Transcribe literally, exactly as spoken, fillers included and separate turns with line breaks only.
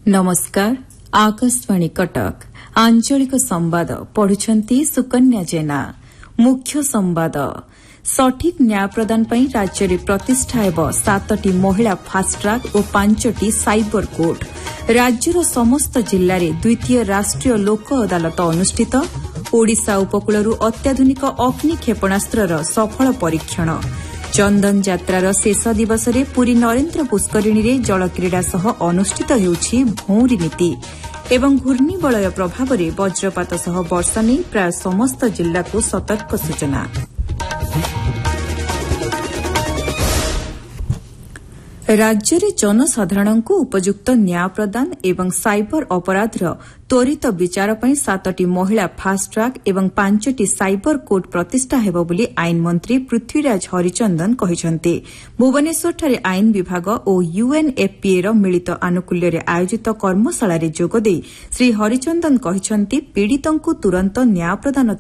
नमस्कार आकाशवाणी कटक आंचलिक संवाद पढ़ुछंती सुकन्या जेना। मुख्य संवाद सठिक न्याय प्रदान पई राज्य रे प्रतिष्ठा हेब सातटी महिला फास्ट्राक और पांचटी साइबर कोर्ट। राज्यर समस्त जिल्ला रे द्वितीय राष्ट्रीय लोक अदालत अनुष्ठित। ओडिशा उपकूलरू अत्याधुनिक अग्नि क्षेपणास्त्रर सफल परीक्षण। चंदन यात्रार शेष दिवस रे पुरी नरेन्द्र पुष्करिणी रे जलक्रीड़ा सह अनुष्ठित हेउछि भौंरी नीति एवं घूर्णिबलय प्रभाव रे वज्रपात सह वर्षा नै प्राय समस्त जिल्लाको सतर्क सूचना। राज्य रे जनसाधारणଙ୍କୁ उपयुक्त न्याय प्रदान एवं साइबर अपराधर त्वरित विचार पई सातटी महिला फास्ट्राक एवं पांचटी साइबर कोर्ट प्रतिष्ठा हेब बोली आईन मंत्री पृथ्वीराज हरिचंदन कहिसंते। भुवनेश्वरଠାରେ आईन विभाग और यूएनएफपीए ର मिलित आनुकूल्य रे आयोजित कर्मशाला रे जोगदेई श्री हरिचंदन कहिसंते पीड़ितଙ୍କୁ तुरंत न्याय प्रदान